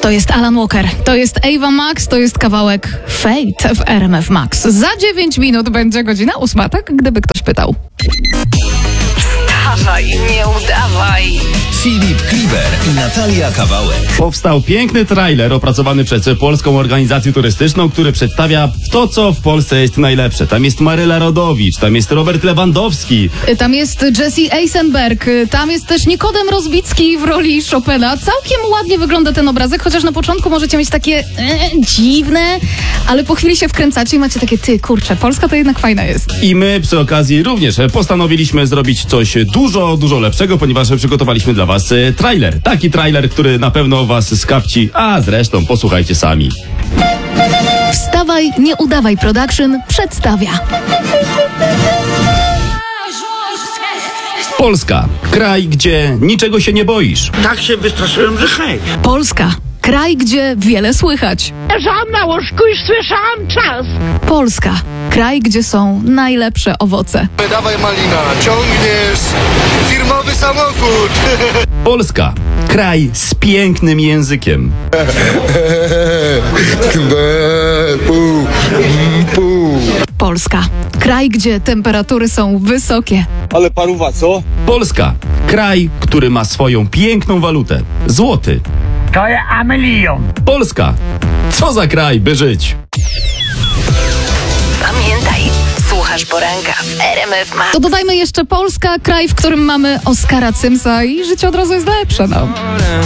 To jest Alan Walker, to jest Ava Max, to jest kawałek Fate w RMF Max. Za 9 minut będzie godzina 8, tak? Gdyby ktoś pytał. Wstawaj, nie udawaj. Filip Kliber i Natalia Kawałek. Powstał piękny trailer opracowany przez Polską Organizację Turystyczną, który przedstawia to, co w Polsce jest najlepsze. Tam jest Maryla Rodowicz, tam jest Robert Lewandowski. Tam jest Jesse Eisenberg, tam jest też Nikodem Rozbicki w roli Chopina. Całkiem ładnie wygląda ten obrazek, chociaż na początku możecie mieć takie dziwne, ale po chwili się wkręcacie i macie takie, ty kurczę, Polska to jednak fajna jest. I my przy okazji również postanowiliśmy zrobić coś dużo lepszego, ponieważ przygotowaliśmy dla was trailer. Taki trailer, który na pewno was skapci, a zresztą posłuchajcie sami. Wstawaj, nie udawaj Production przedstawia. Polska. Kraj, gdzie niczego się nie boisz. Tak się wystraszyłem, że hej. Polska. Kraj, gdzie wiele słychać. Leżałam na łóżku i słyszałam czas. Polska. Kraj, gdzie są najlepsze owoce. Dawaj Malina, ciągniesz firmowy samochód. Polska. Kraj z pięknym językiem. Polska. Kraj, gdzie temperatury są wysokie. Ale paruwa, co? Polska. Kraj, który ma swoją piękną walutę. Złoty. To jest Amelion. Polska. Co za kraj, by żyć. Pamiętaj, słuchasz poranka w RMF Max. To dodajmy jeszcze Polska, kraj, w którym mamy Oskara Cymsa i życie od razu jest lepsze, no.